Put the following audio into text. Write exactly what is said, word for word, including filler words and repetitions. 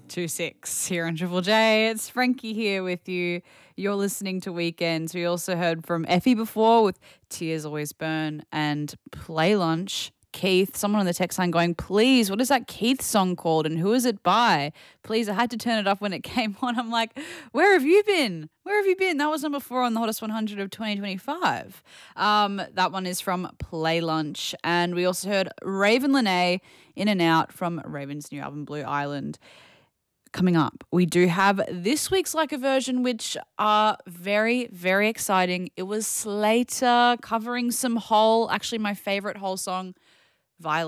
two six here on Triple J. It's Frankie here with you. You're listening to Weekends. We also heard from Effie before with Tears Always Burn and Play Lunch. Keith, someone on the text line going, please, what is that Keith song called and who is it by? Please, I had to turn it off when it came on. I'm like, where have you been? Where have you been? That was number four on the Hottest one hundred of twenty twenty-five. Um, that one is from Play Lunch. And we also heard Raven Lene, In and Out from Raven's new album, Blue Island. Coming up, we do have this week's Like a Version, which are very, very exciting. It was Slater covering some Hole, actually my favorite Hole song, Violet.